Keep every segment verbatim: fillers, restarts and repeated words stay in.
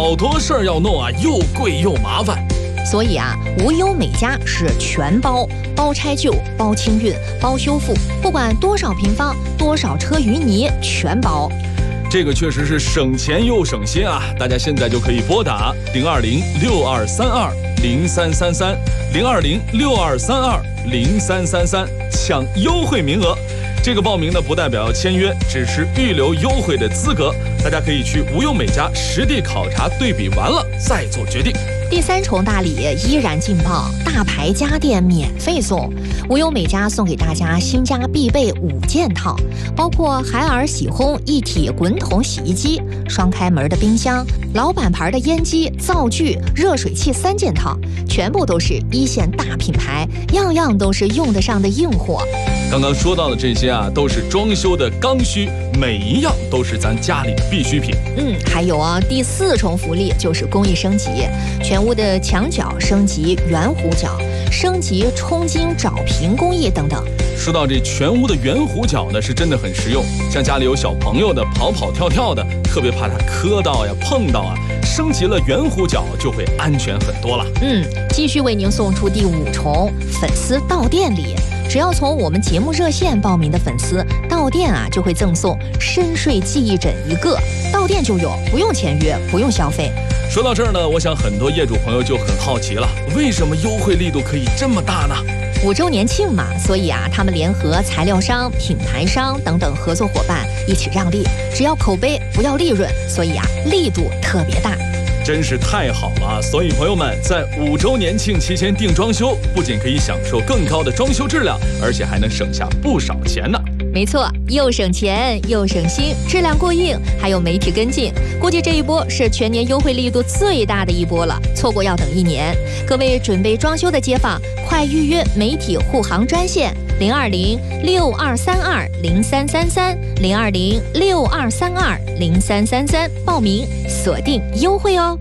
好多事儿要弄啊，又贵又麻烦。 所以啊，无忧美家是全包，包拆旧、包清运、包修复，不管多少平方、多少车淤泥，全包。 这个确实是省钱又省心啊！大家现在就可以拨打零二零六二三二零三三三零二零六二三二零三三三抢优惠名额。这个报名呢，不代表要签约，只是预留优惠的资格。大家可以去无忧美家实地考察对比完了再做决定。 第三重大礼依然劲爆，大牌家电免费送。无忧美家送给大家新家必备五件套，包括海尔喜烘一体滚筒洗衣机、双开门的冰箱、老板牌的烟机、灶具、热水器三件套，全部都是一线大品牌，样样都是用得上的硬货。 刚刚说到的这些啊，都是装修的刚需，每一样都是咱家里的必需品。 嗯，还有啊，第四重福利就是工艺升级，全屋的墙角升级圆弧角，升级冲金找平工艺等等。 说到这全屋的圆弧角呢，是真的很实用，像家里有小朋友的跑跑跳跳的，特别怕他磕到呀碰到啊，升级了圆弧角就会安全很多了。 嗯，继续为您送出第五重粉丝到店礼。只要从我们节目热线报名的粉丝到店啊，就会赠送深睡记忆枕一个，到店就有，不用签约，不用消费。 说到这儿呢，我想很多业主朋友就很好奇了，为什么优惠力度可以这么大呢？ 五周年庆嘛，所以啊，他们联合材料商、品牌商等等合作伙伴一起让利，只要口碑不要利润，所以啊，力度特别大。 真是太好了！所以朋友们，在五周年庆期间订装修，不仅可以享受更高的装修质量，而且还能省下不少钱呢。 没错，又省钱又省心，质量过硬，还有媒体跟进，估计这一波是全年优惠力度最大的一波了，错过要等一年。各位准备装修的街坊，快预约媒体护航专线零二零六二三二零三三三零二零六二三二零三三三报名锁定优惠哦。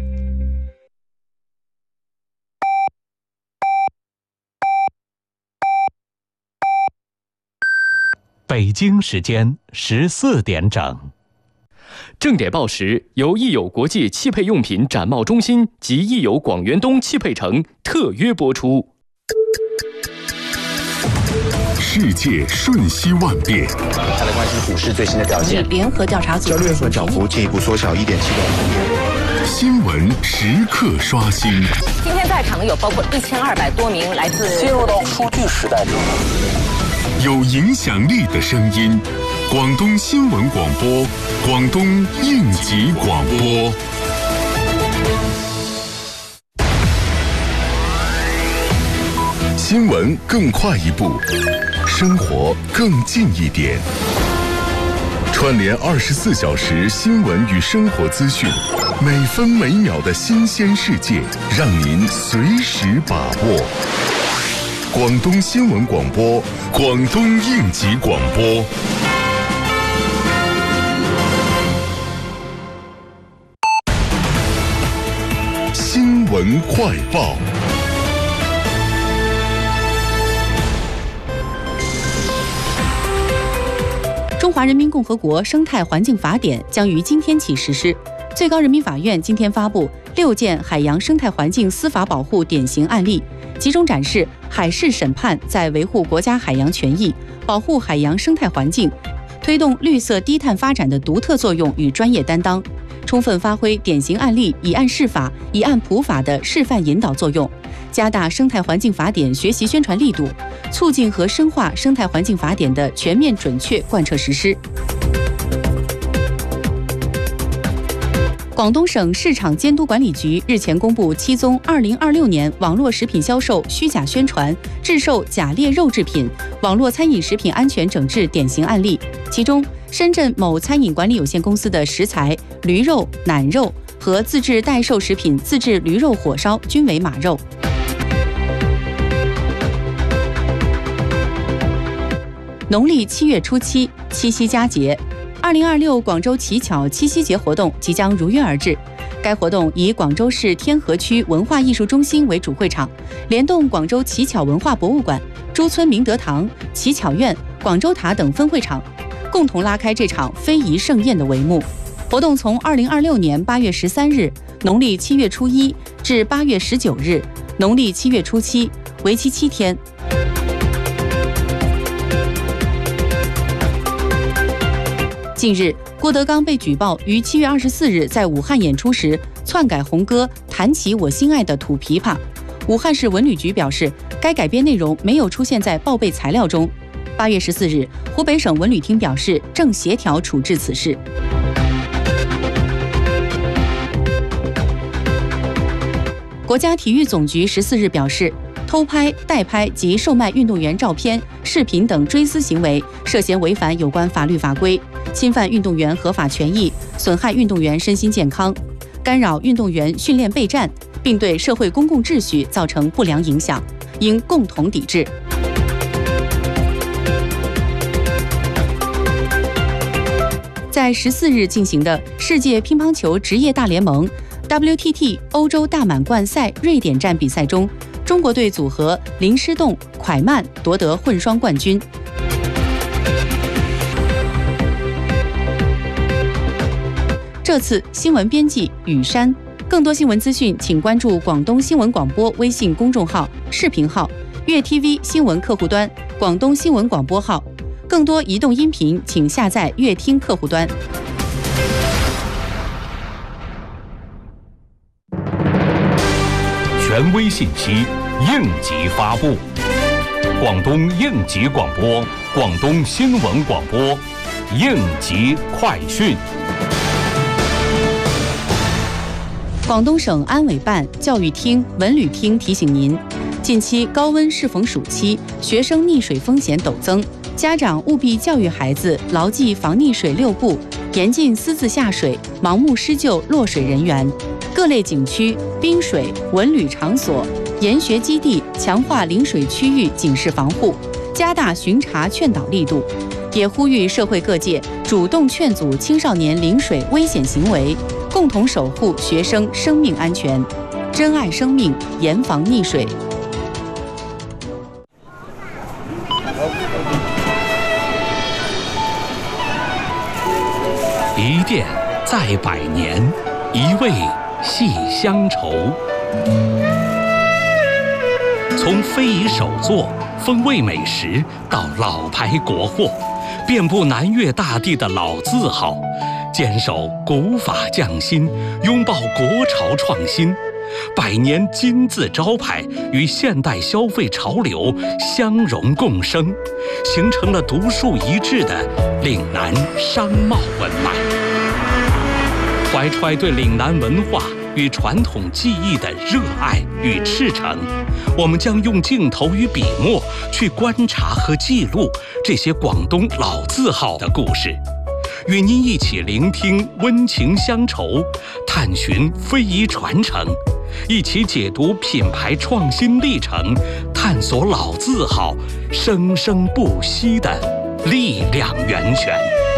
北京时间十四点整。 正点报时由益友国际汽配用品展贸中心及益友广元东汽配城特约播出。 世界瞬息万变， 再来关心股市最新的表现。 联合调查组交易员涨幅进一步缩小一点七个百分点。 新闻时刻刷新。 今天在场有包括一千二百多名来自进入到数据时代中。 有影响力的声音，广东新闻广播，广东应急广播。新闻更快一步，生活更近一点。串联二十四小时新闻与生活资讯，每分每秒的新鲜世界，让您随时把握。广东新闻广播，广东应急广播。新闻快报。 中华人民共和国生态环境法典将于今天起实施。最高人民法院今天发布六件海洋生态环境司法保护典型案例，集中展示海事审判在维护国家海洋权益、保护海洋生态环境、推动绿色低碳发展的独特作用与专业担当，充分发挥典型案例以案释法、以案普法的示范引导作用，加大生态环境法典学习宣传力度，促进和深化生态环境法典的全面准确贯彻实施。广东省市场监督管理局日前公布七宗二零二六年网络食品销售虚假宣传、制售假劣肉制品、网络餐饮食品安全整治典型案例，其中深圳某餐饮管理有限公司的食材驴肉、腩肉和自制代售食品自制驴肉火烧均为马肉。农历七月初七，七夕佳节。二零二六广州乞巧七夕节活动即将如约而至。该活动以广州市天河区文化艺术中心为主会场，联动广州乞巧文化博物馆、朱村明德堂、乞巧院、广州塔等分会场，共同拉开这场非遗盛宴的帷幕。活动从二零二六年八月十三日农历七月初一至八月十九日，农历七月初七，为期七天。近日，郭德纲被举报于七月二十四日在武汉演出时篡改红歌《弹起我心爱的土琵琶》。武汉市文旅局表示，该改编内容没有出现在报备材料中。八月十四日，湖北省文旅厅表示正协调处置此事。国家体育总局十四日表示，偷拍、代拍及售卖运动员照片、视频等追思行为涉嫌违反有关法律法规，侵犯运动员合法权益，损害运动员身心健康，干扰运动员训练备战，并对社会公共秩序造成不良影响，应共同抵制。在十四日进行的世界乒乓球职业大联盟 W T T 欧洲大满贯赛瑞典站比赛中，中国队组合林诗栋、蒯曼夺得混双冠军。这次新闻编辑雨山。更多新闻资讯，请关注广东新闻广播微信公众号、视频号、粤 T V 新闻客户端、广东新闻广播号。更多移动音频，请下载乐听客户端。 权威信息，应急发布。广东应急广播，广东新闻广播，应急快讯。 广东省安委办、教育厅、文旅厅提醒您，近期高温适逢暑期，学生溺水风险陡增，家长务必教育孩子牢记防溺水六不，严禁私自下水，盲目施救落水人员。各类景区、滨水、文旅场所、研学基地强化临水区域警示防护，加大巡查劝导力度，也呼吁社会各界主动劝阻青少年临水危险行为，共同守护学生生命安全，珍爱生命，严防溺水。 一店在百年，一味系乡愁。从非遗手作、风味美食到老牌国货，遍布南粤大地的老字号，坚守古法匠心，拥抱国潮创新。百年金字招牌与现代消费潮流相融共生，形成了独树一帜的岭南商贸文脉。怀揣对岭南文化与传统技艺的热爱与赤诚，我们将用镜头与笔墨去观察和记录这些广东老字号的故事，与您一起聆听温情乡愁，探寻非遗传承，一起解读品牌创新历程，探索老字号生生不息的力量源泉。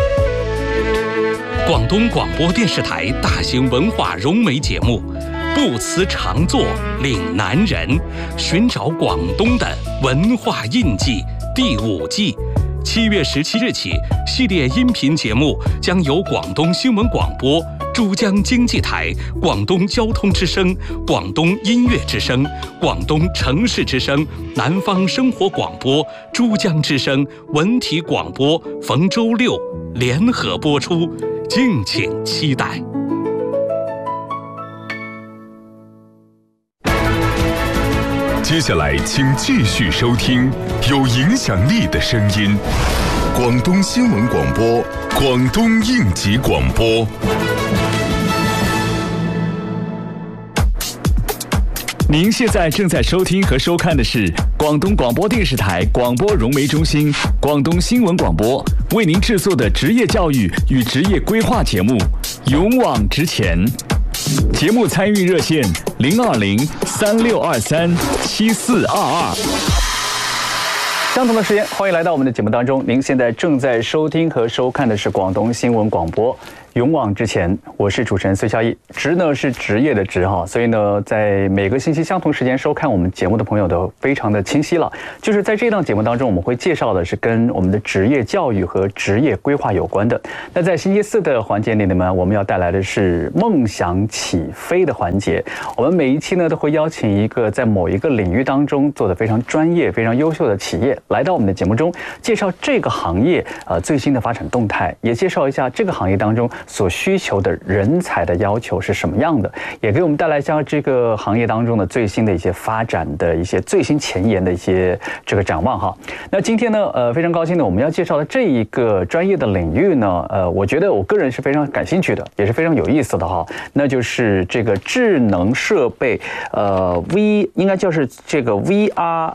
广东广播电视台大型文化融媒节目《不辞常作岭南人》，寻找广东的文化印记第五季，七月十七日起，系列音频节目将由广东新闻广播、珠江经济台、广东交通之声、广东音乐之声、广东城市之声、南方生活广播、珠江之声、文体广播逢周六联合播出，敬请期待。 接下来，请继续收听有影响力的声音——广东新闻广播、广东应急广播。 您现在正在收听和收看的是广东广播电视台广播融媒中心、广东新闻广播为您制作的职业教育与职业规划节目《勇往直前》。节目参与热线零二零三六二三七四二二。相同的时间，欢迎来到我们的节目当中。您现在正在收听和收看的是广东新闻广播。 勇往直前，我是主持人孙孝义。职呢是职业的职哈，所以呢，在每个星期相同时间收看我们节目的朋友都非常的清晰了。就是在这档节目当中，我们会介绍的是跟我们的职业教育和职业规划有关的。那在星期四的环节里呢，我们要带来的是梦想起飞的环节。我们每一期呢都会邀请一个在某一个领域当中做得非常专业、非常优秀的企业来到我们的节目中，介绍这个行业呃最新的发展动态，也介绍一下这个行业当中所需求的人才的要求是什么样的，也给我们带来像这个行业当中的最新的一些发展的一些最新前沿的一些这个展望哈。那今天呢，呃，非常高兴的我们要介绍的这一个专业的领域呢，呃，我觉得我个人是非常感兴趣的，也是非常有意思的哈。那就是这个智能设备，呃 ，V 应该就是这个 V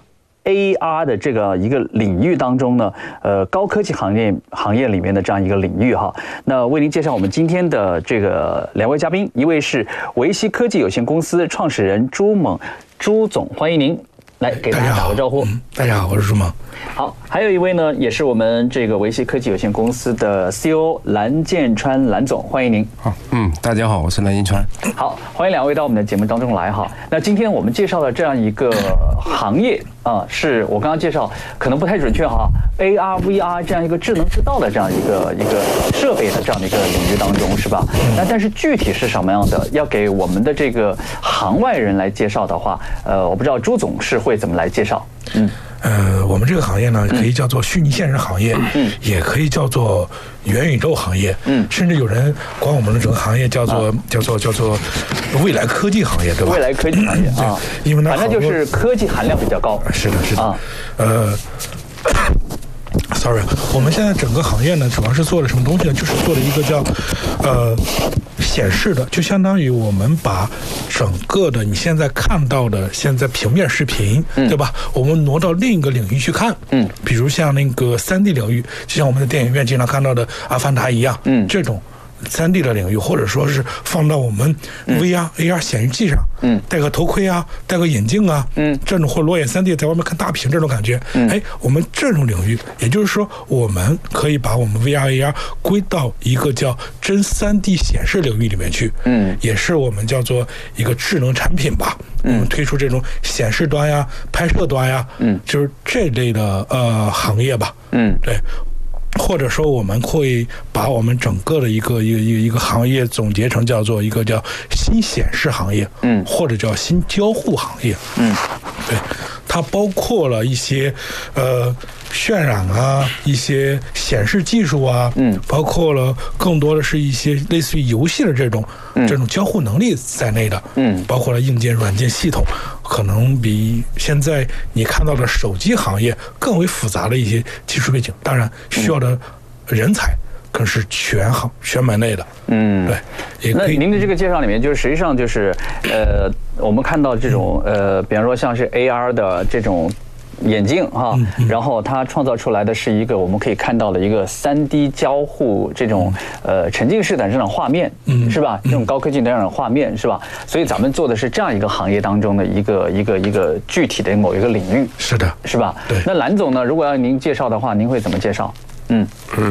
R。A R 的这个一个领域当中呢，呃，高科技行业行业里面的这样一个领域哈。那为您介绍我们今天的这个两位嘉宾，一位是维西科技有限公司创始人朱猛朱总，欢迎您来给大家打个招呼。 嗯、大家好，我是朱猛。 好，还有一位呢，也是我们这个维西科技有限公司的 C E O 蓝建川蓝总，欢迎您。 好，嗯，大家好，我是蓝建川。 好，欢迎两位到我们的节目当中来哈。那今天我们介绍的这样一个行业啊，是我刚刚介绍可能不太准确哈 ，A R、V R 这样一个智能制造的这样一个一个设备的这样的一个领域当中是吧？那但是具体是什么样的，要给我们的这个行外人来介绍的话，呃，我不知道朱总是会怎么来介绍，嗯。 呃，我们这个行业呢，可以叫做虚拟现实行业，嗯，也可以叫做元宇宙行业，嗯，甚至有人管我们的整个行业叫做、啊、叫做叫做未来科技行业，对吧？ 未来科技行业啊， 因为呢， 反正就是科技含量比较高。 是的，是的，啊、呃。Sorry， 我们现在整个行业呢，主要是做了什么东西呢？就是做了一个叫，呃，显示的，就相当于我们把整个的你现在看到的现在平面视频，嗯、对吧？我们挪到另一个领域去看，嗯，比如像那个三 D 领域，就像我们的电影院经常看到的《阿凡达》一样，嗯，这种。三 D 的领域，或者说是放到我们 V R、A R 显示器上，嗯，戴个头盔啊，戴个眼镜啊，嗯，这种或裸眼三 D 在外面看大屏这种感觉，嗯，哎，我们这种领域，也就是说，我们可以把我们 V R、A R 归到一个叫真三 D 显示领域里面去，嗯，也是我们叫做一个智能产品吧，嗯，我们推出这种显示端呀、拍摄端呀，嗯，就是这类的呃行业吧，嗯，对。或者说，我们会把我们整个的一个一个一个一个行业总结成叫做一个叫新显示行业，嗯，或者叫新交互行业，嗯，对，它包括了一些呃渲染啊，一些显示技术啊，嗯，包括了更多的是一些类似于游戏的这种、嗯、这种交互能力在内的，嗯，包括了硬件、软件系统，可能比现在你看到的手机行业更为复杂的一些技术背景，当然需要的人才更是全行全门类的，嗯，对，也可以。 那您的这个介绍里面，就是实际上就是呃，我们看到这种呃，比方说像是 A R 的这种。眼镜哈、嗯嗯，然后它创造出来的是一个我们可以看到的一个三 D 交互这种、嗯、呃沉浸式的这种画面，嗯，是吧？这种高科技的这种画面是吧？所以咱们做的是这样一个行业当中的一个一个一个具体的某一个领域， 是的， 是吧？ 对。 那蓝总呢？如果要您介绍的话，您会怎么介绍？嗯嗯，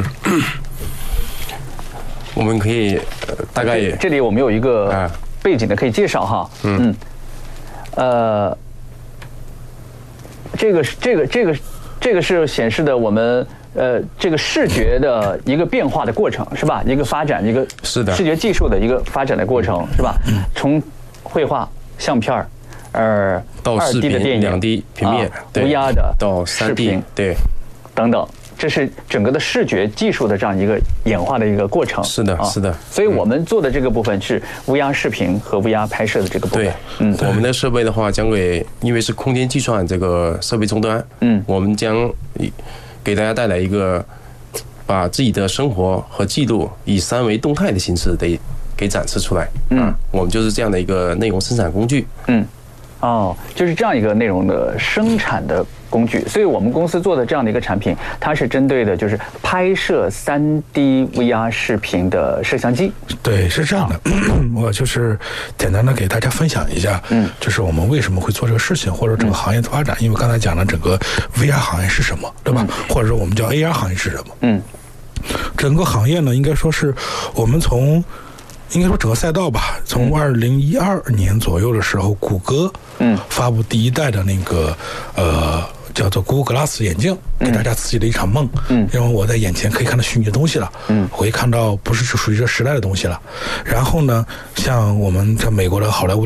我们可以、呃、大概也这里我们有一个背景的可以介绍哈，嗯嗯，呃。这个这个这个这个是显示的我们呃这个视觉的一个变化的过程是吧？一个发展一个是的视觉技术的一个发展的过程是吧？嗯，从绘画、相片儿，呃， 到视频、 二 D 的电影、 两 D 平面、 啊、无压的到三 D 对等等。这是整个的视觉技术的这样一个演化的一个过程。 是的，是的。 所以我们做的这个部分是 V R 视频和 V R 拍摄的这个部分。 对，嗯，我们的设备的话，将给因为是空间计算这个设备终端，嗯，我们将给大家带来一个把自己的生活和记录以三维动态的形式得给展示出来。嗯，我们就是这样的一个内容生产工具。嗯。 哦，就是这样一个内容的生产的工具，所以我们公司做的这样的一个产品，它是针对的就是拍摄三 D V R 视频的摄像机。 对，是这样的，啊、我就是简单的给大家分享一下，嗯，就是我们为什么会做这个事情，或者整个行业的发展，嗯、因为刚才讲了整个 V R 行业是什么，对吧？嗯、或者说我们叫 A R 行业是什么？嗯。 整个行业呢，应该说是我们从。应该说整个赛道吧，从二零一二年左右的时候，谷歌嗯发布第一代的那个呃叫做 Google Glass 眼镜，给大家刺激了一场梦。嗯，因为我在眼前可以看到虚拟的东西了，嗯，我可以看到不是属于这时代的东西了。然后呢，像我们在美国的好莱坞